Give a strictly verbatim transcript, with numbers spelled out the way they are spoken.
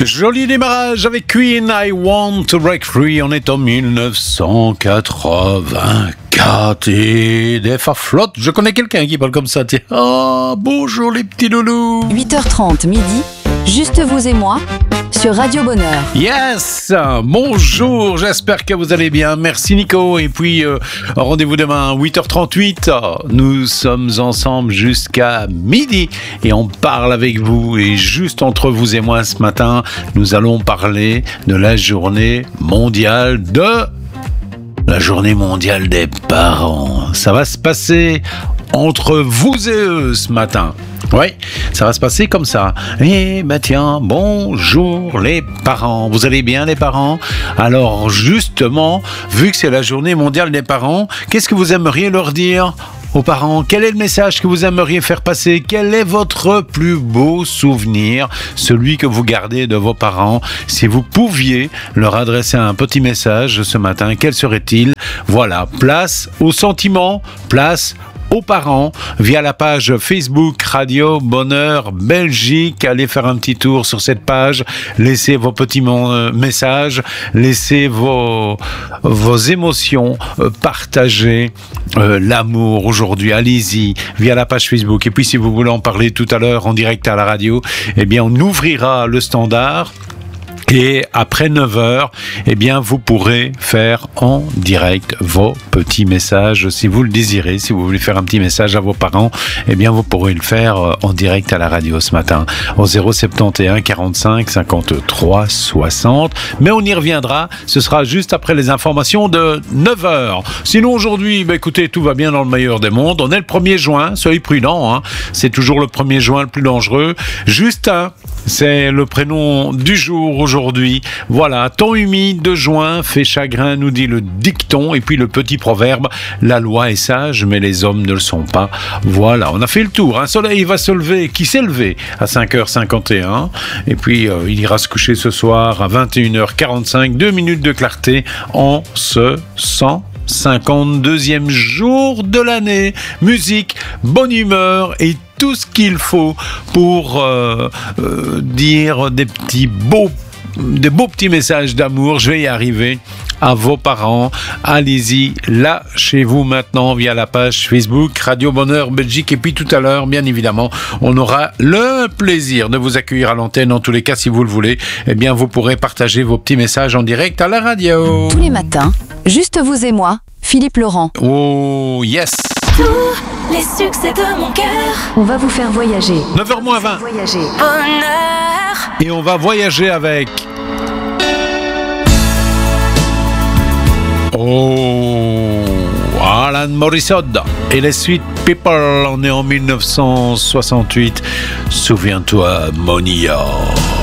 Joli démarrage avec Queen, I Want to Break Free. On est en dix-neuf cent quatre-vingt-quatre et des flotte. Je connais quelqu'un qui parle comme ça. Tiens. Oh, bonjour les petits loulous. huit heures trente midi, juste vous et moi, sur Radio Bonheur. Yes, bonjour, j'espère que vous allez bien. Merci Nico. Et puis, euh, rendez-vous demain, huit heures trente-huit. Nous sommes ensemble jusqu'à midi et on parle avec vous. Et juste entre vous et moi ce matin, nous allons parler de la journée mondiale de... La journée mondiale des parents. Ça va se passer entre vous et eux ce matin. Oui, ça va se passer comme ça. Eh ben tiens, bonjour les parents. Vous allez bien les parents? Alors justement, vu que c'est la journée mondiale des parents, qu'est-ce que vous aimeriez leur dire aux parents? Quel est le message que vous aimeriez faire passer? Quel est votre plus beau souvenir, celui que vous gardez de vos parents? Si vous pouviez leur adresser un petit message ce matin, quel serait-il? Voilà, place aux sentiments, place aux parents via la page Facebook Radio Bonheur Belgique. Allez faire un petit tour sur cette page, laissez vos petits messages, laissez vos, vos émotions, euh, partagez euh, l'amour aujourd'hui. Allez-y via la page Facebook. Et puis si vous voulez en parler tout à l'heure en direct à la radio, eh bien on ouvrira le standard. Et après neuf heures, eh bien, vous pourrez faire en direct vos petits messages. Si vous le désirez, si vous voulez faire un petit message à vos parents, eh bien, vous pourrez le faire en direct à la radio ce matin au zéro sept un quarante-cinq cinquante-trois soixante. Mais on y reviendra. Ce sera juste après les informations de neuf heures. Sinon, aujourd'hui, bah, écoutez, tout va bien dans le meilleur des mondes. On est le premier juin. Soyez prudents, hein. C'est toujours le premier juin le plus dangereux. Justin, c'est le prénom du jour aujourd'hui. Aujourd'hui, voilà, temps humide de juin fait chagrin, nous dit le dicton, et puis le petit proverbe, la loi est sage, mais les hommes ne le sont pas. Voilà, on a fait le tour. Un soleil va se lever, qui s'est levé à cinq heures cinquante et un, et puis euh, il ira se coucher ce soir à vingt et une heures quarante-cinq, deux minutes de clarté en ce cent cinquante-deuxième jour de l'année. Musique, bonne humeur et tout ce qu'il faut pour euh, euh, dire des petits beaux des beaux petits messages d'amour. Je vais y arriver. À vos parents, allez-y, lâchez-vous maintenant via la page Facebook Radio Bonheur Belgique. Et puis tout à l'heure, bien évidemment, on aura le plaisir de vous accueillir à l'antenne. En tous les cas, si vous le voulez, eh bien, vous pourrez partager vos petits messages en direct à la radio. Tous les matins, juste vous et moi, Philippe Laurent. Oh, yes! Tous les succès de mon cœur. On va vous faire voyager. neuf heures moins vingt. Voyager. Bonheur. Et on va voyager avec... Oh, Alan Morissette et les Sweet People. On est en dix-neuf cent soixante-huit. Souviens-toi, Monia.